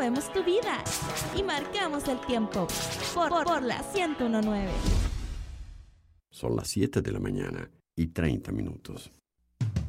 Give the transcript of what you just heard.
movemos tu vida y marcamos el tiempo por la 101.9. Son las 7 de la mañana y 30 minutos.